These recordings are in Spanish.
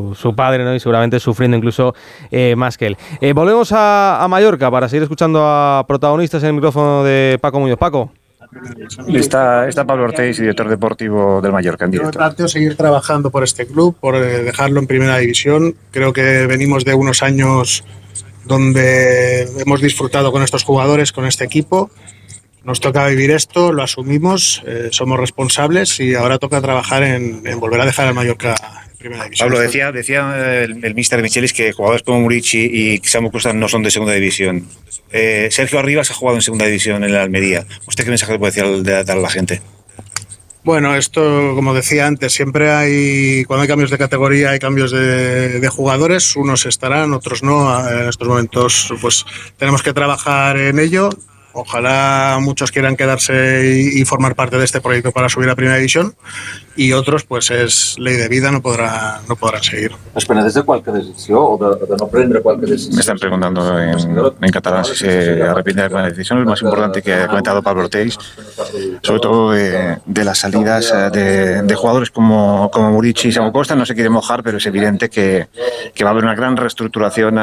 su padre, ¿no? Y seguramente sufriendo incluso más que él. Volvemos a Mallorca para seguir escuchando a protagonistas en el micrófono de Paco Muñoz. Paco. Está Pablo Ortiz, director deportivo del Mallorca, en directo. Yo planteo seguir trabajando por este club, por dejarlo en primera división. Creo que venimos de unos años donde hemos disfrutado con estos jugadores, con este equipo. Nos toca vivir esto, lo asumimos, somos responsables y ahora toca trabajar en volver a dejar al Mallorca en primera división. Pablo, decía el míster Michelis que jugadores como Murici y Samu Costa no son de segunda división. Sergio Arribas ha jugado en segunda división en la Almería. ¿Usted qué mensaje le puede dar a la gente? Bueno, esto, como decía antes, siempre cuando hay cambios de categoría, hay cambios de jugadores, unos estarán, otros no. En estos momentos pues tenemos que trabajar en ello. Ojalá muchos quieran quedarse y formar parte de este proyecto para subir a primera división, y otros, pues es ley de vida, no podrán seguir. Es penedeix de qualque decisió o de no prendre qualque decisió? Me están preguntando en catalán si se arrepiente de alguna decisión. Lo más importante que ha comentado Pablo Ortiz, sobre todo de las salidas de jugadores como Murici y Samu Costa. No se quiere mojar, pero es evidente que va a haber una gran reestructuración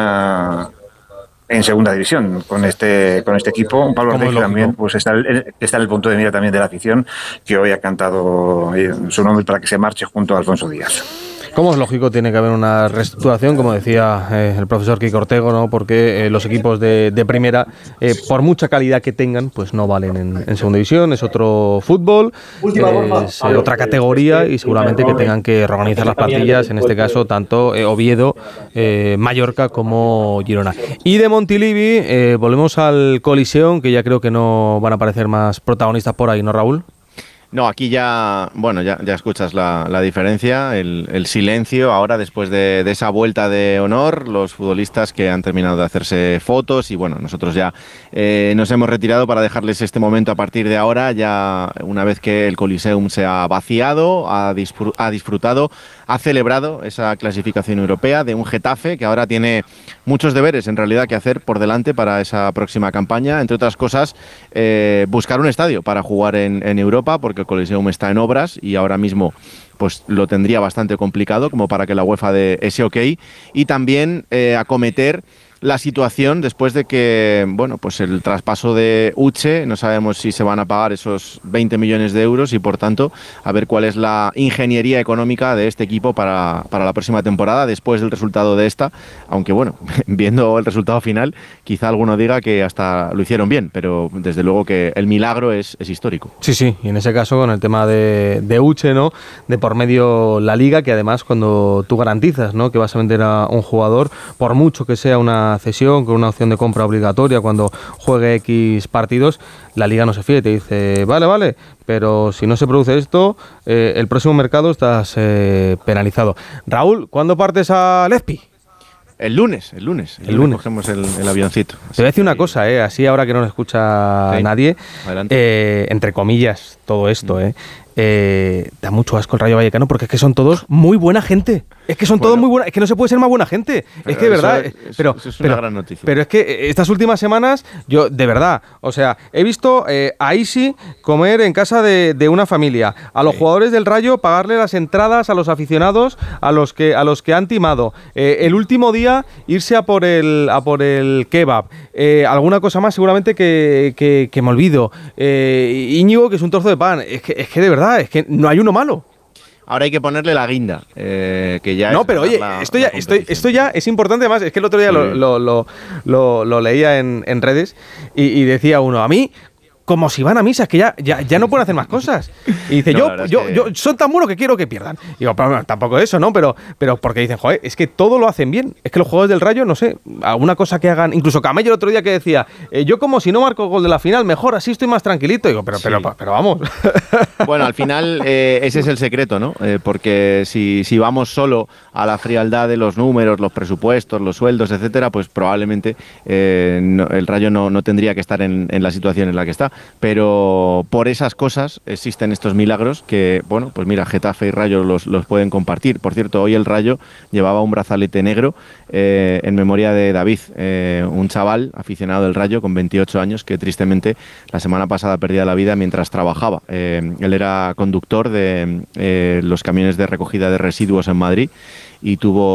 en segunda división con este equipo. Pablo Ortiz también pues está en el punto de mira también de la afición, que hoy ha cantado su nombre para que se marche junto a Alfonso Díaz. Como es lógico, tiene que haber una reestructuración, como decía el profesor Kiko Ortego, ¿no? Porque los equipos de primera, por mucha calidad que tengan, pues no valen en segunda división. Es otro fútbol, es otra categoría, y seguramente que tengan que reorganizar las plantillas, en este caso tanto Oviedo, Mallorca como Girona. Y de Montilivi volvemos al Coliseum, que ya creo que no van a aparecer más protagonistas por ahí, ¿no, Raúl? No, aquí ya escuchas la diferencia, el silencio ahora después de esa vuelta de honor, los futbolistas que han terminado de hacerse fotos, y bueno, nosotros ya nos hemos retirado para dejarles este momento a partir de ahora, ya una vez que el Coliseum se ha vaciado, ha disfrutado, ha celebrado esa clasificación europea de un Getafe que ahora tiene muchos deberes en realidad que hacer por delante para esa próxima campaña, entre otras cosas buscar un estadio para jugar en Europa, porque el Coliseum está en obras y ahora mismo pues lo tendría bastante complicado como para que la UEFA dé ese ok, y también acometer la situación después de que, bueno, pues el traspaso de Uche, no sabemos si se van a pagar esos 20 millones de euros, y por tanto a ver cuál es la ingeniería económica de este equipo para la próxima temporada después del resultado de esta, aunque bueno, viendo el resultado final quizá alguno diga que hasta lo hicieron bien, pero desde luego que el milagro es histórico. Sí, y en ese caso con el tema de Uche, ¿no? De por medio la Liga, que además cuando tú garantizas, ¿no?, que vas a vender a un jugador, por mucho que sea una cesión con una opción de compra obligatoria cuando juegue X partidos, la Liga no se fía y te dice vale, pero si no se produce esto, el próximo mercado estás penalizado. Raúl, ¿cuándo partes a Lespi? El lunes cogemos el avioncito. Te voy a decir una cosa, así ahora que no lo escucha nadie, entre comillas todo esto, da mucho asco el Rayo Vallecano, porque es que son todos muy buena gente. Es que son todos muy buenas, es que no se puede ser más buena gente. Es que de verdad, eso es una gran noticia. Pero es que estas últimas semanas, yo de verdad, o sea, he visto a Isi comer en casa de una familia, a los jugadores del Rayo pagarle las entradas a los aficionados a los que han timado, el último día irse a por el kebab, alguna cosa más seguramente que me olvido, Íñigo, que es un trozo de pan. Es que de verdad, es que no hay uno malo. Ahora hay que ponerle la guinda, que ya. No, pero oye, esto ya es importante. Además, es que el otro día lo leía en redes y decía uno, a mí, como si van a misa, es que ya no pueden hacer más cosas. Y dice, yo son tan buenos que quiero que pierdan. Y digo, pero, tampoco eso, ¿no? Pero porque dicen, joder, es que todo lo hacen bien. Es que los jugadores del Rayo, no sé, alguna cosa que hagan. Incluso Camello el otro día que decía, yo como si no marco gol de la final, mejor, así estoy más tranquilito. Digo, pero vamos. Bueno, al final ese es el secreto, ¿no? Porque si vamos solo a la frialdad de los números, los presupuestos, los sueldos, etcétera, pues probablemente el Rayo no tendría que estar en la situación en la que está. Pero por esas cosas existen estos milagros que, bueno, pues mira, Getafe y Rayo los pueden compartir. Por cierto, hoy el Rayo llevaba un brazalete negro en memoria de David, un chaval aficionado del Rayo con 28 años que tristemente la semana pasada perdía la vida mientras trabajaba. Él era conductor de los camiones de recogida de residuos en Madrid y tuvo